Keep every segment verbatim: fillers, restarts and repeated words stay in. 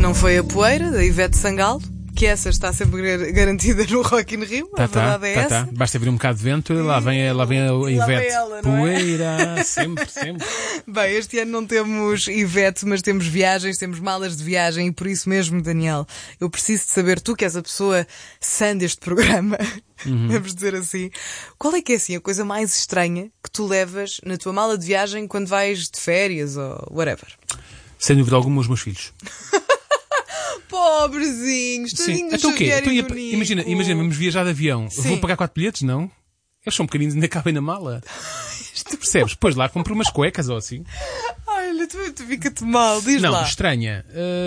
Não foi a poeira, da Ivete Sangalo, que essa está sempre gar- garantida no Rock in Rio, Tá, a verdade tá, é tá, essa. tá. Basta abrir um bocado de vento e lá vem, a- lá vem a E lá Ivete. vem ela, não é? Poeira, sempre, sempre. Bem, este ano não temos Ivete, mas temos viagens, temos malas de viagem e por isso mesmo, Daniel, eu preciso de saber, tu que és a pessoa sã deste programa, Uhum. vamos dizer assim, qual é que é assim a coisa mais estranha que tu levas na tua mala de viagem quando vais de férias ou whatever? Sem dúvida alguma, os meus filhos. Pobrezinhos, tadinhos Então o quê? Xavier Então, e ia- do Nico. imagina, imagina, vamos viajar de avião. Sim. Vou pagar quatro bilhetes? Não. Eles são pequeninos, ainda cabem na mala. Tu percebes? Depois lá compro umas cuecas ou assim. Olha, tu, tu fica-te mal, diz Não, lá. estranha.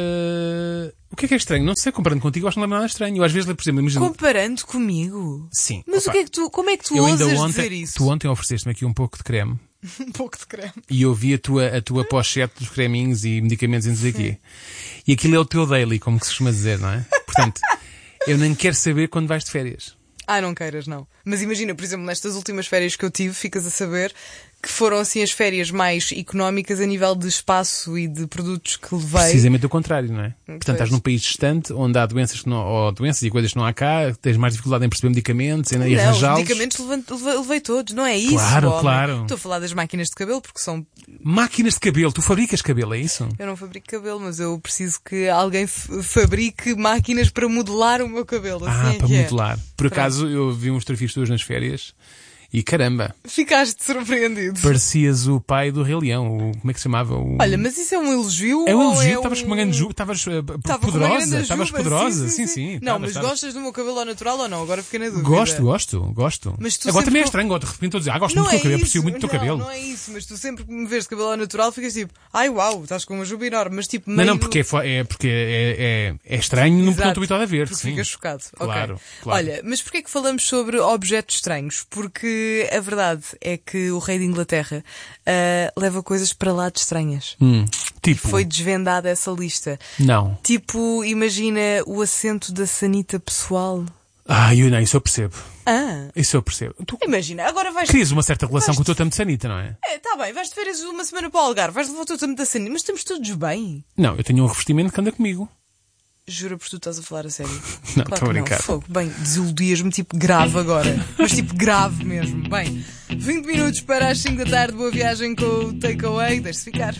Uh, O que é que é estranho? Não sei, comparando contigo, eu acho que não lembro nada estranho. Eu às vezes, por exemplo, imagina... Comparando comigo? Sim. Mas opa, o que é que tu, como é que tu eu ainda ousas ontem, dizer isso? Tu ontem ofereceste-me aqui um pouco de creme. Um pouco de creme. E eu vi a tua, a tua pochete dos creminhos e medicamentos e não sei o quê. E aquilo é o teu daily, como que se costuma dizer, não é? Portanto, eu nem quero saber quando vais de férias. Ah, não queiras, não. Mas imagina, por exemplo, nestas últimas férias que eu tive, ficas a saber que foram assim as férias mais económicas a nível de espaço e de produtos que levei. Precisamente o contrário, não é? Portanto, Pois. estás num país distante, onde há doenças, que não, ou doenças e coisas que não há cá, tens mais dificuldade em perceber medicamentos, em Não, os arranjá-los. medicamentos levant- levei, levei todos, não é isso? Claro, homem? claro. Estou a falar das máquinas de cabelo porque são... Máquinas de cabelo, tu fabricas cabelo, é isso? Eu não fabrico cabelo, mas eu preciso que alguém f- fabrique máquinas para modelar o meu cabelo. Assim Ah, é para que é. modelar. Por acaso, eu vi uns fotografias tuas nas férias e caramba, Ficaste surpreendido. parecias o pai do Rei Leão, o, como é que se chamava? O... Olha, mas isso é um elogio? É um ou elogio, é estavas um... com uma grande juba, estavas uh, Tava com uma poderosa, grande estavas juba, poderosa, sim, sim, sim, sim. Não, estavas, mas estavas. gostas do meu cabelo ao natural ou não? Agora fiquei na dúvida. Gosto, gosto, gosto. Mas tu Agora sempre também é com- estranho, agora de repente estou a dizer, ah, gosto Não muito do é teu cabelo, isso, aprecio muito o teu não, cabelo. não é isso, mas tu sempre que me vês de cabelo ao natural ficas tipo, ai uau, estás com uma juba enorme, mas tipo Não, meio... não, porque é, fo- é, porque é, é, é estranho, não Exato, estou habituado a ver. porque Sim. ficas chocado. Claro, Ok. claro. Olha, mas porquê é que falamos sobre objetos estranhos? Porque a verdade é que o rei de Inglaterra ah, leva coisas para lá de estranhas. Hum, tipo, Foi desvendada essa lista. não. Tipo, imagina o assento da sanita pessoal. Ah, eu não, isso eu percebo. Ah, Isso eu percebo. Tu imagina, agora vais... crias uma certa relação com o teu tampo de sanita, não é? É, tá bem, vais de férias uma semana para o Algarve, vais levar o teu tampo da sanita, mas estamos todos bem. Não, eu tenho um revestimento que anda comigo. Jura por tu estás a falar a sério? Não, Claro estou a que brincar. Fogo. Bem, desiludias-me tipo grave agora. Mas tipo grave mesmo. Bem, vinte minutos para as cinco da tarde, boa viagem com o Takeaway. Deixe-se ficar.